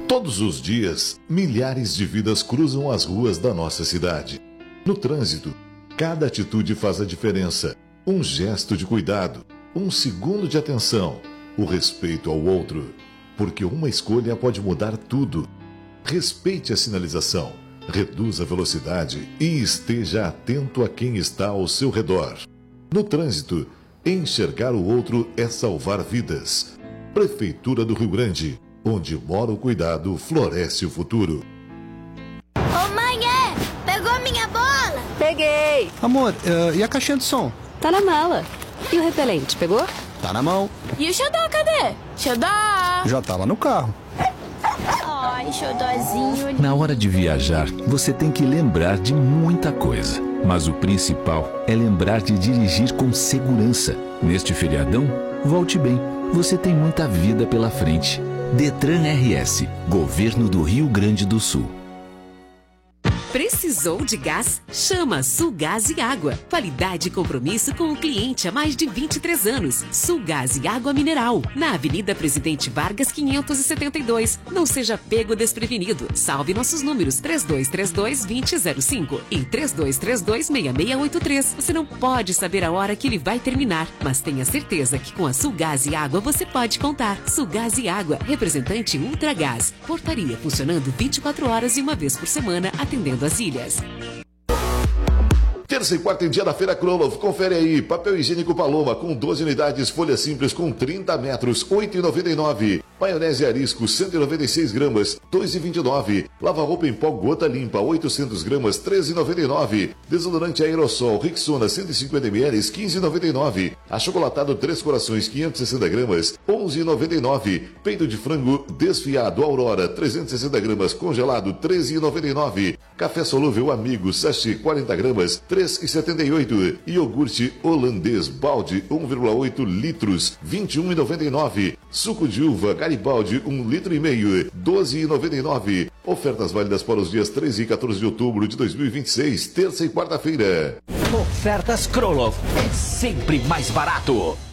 Todos os dias, milhares de vidas cruzam as ruas da nossa cidade. No trânsito, cada atitude faz a diferença. Um gesto de cuidado, um segundo de atenção, o respeito ao outro. Porque uma escolha pode mudar tudo. Respeite a sinalização, reduza a velocidade e esteja atento a quem está ao seu redor. No trânsito, enxergar o outro é salvar vidas. Prefeitura do Rio Grande, onde mora o cuidado, floresce o futuro. Ô mãe, pegou minha bola? Peguei. Amor, e a caixinha de som? Tá na mala. E o repelente, pegou? Tá na mão. E o xodó, cadê? Xodó! Já tá lá no carro. Ai, xodózinho. Na hora de viajar, você tem que lembrar de muita coisa. Mas o principal é lembrar de dirigir com segurança. Neste feriadão, volte bem. Você tem muita vida pela frente. Detran RS, Governo do Rio Grande do Sul. Precisou de gás? Chama Sulgás e Água. Qualidade e compromisso com o cliente há mais de 23 anos. Sulgás e Água Mineral. Na Avenida Presidente Vargas, 572. Não seja pego desprevenido. Salve nossos números 3232-2005 e 3232-6683. Você não pode saber a hora que ele vai terminar, mas tenha certeza que com a Sulgás e Água você pode contar. Sulgás e Água, representante Ultragás. Portaria funcionando 24 horas e uma vez por semana, atendendo as ilhas. Terça e quarta em dia da Feira Krolov, confere aí. Papel higiênico Paloma com 12 unidades, folha simples com 30 metros, R$ 8,99. Maionese Arisco, 196 gramas, R$ 2,29. Lava-roupa em pó Gota Limpa, 800 gramas, R$ 13,99. Desodorante aerossol Rexona, 150 ml, R$ 15,99. Achocolatado Três Corações, 560 gramas, R$ 11,99. Peito de frango desfiado Aurora, 360 gramas, congelado, R$ 13,99. Café solúvel Amigo, sachê 40 gramas, R$ 3,78. Iogurte holandês balde 1,8 litros, R$ 21,99. Suco de uva Garibaldi 1,5 litros, R$ 12,99. Ofertas válidas para os dias 13 e 14 de outubro de 2026, terça e quarta-feira. Ofertas Krolov é sempre mais barato.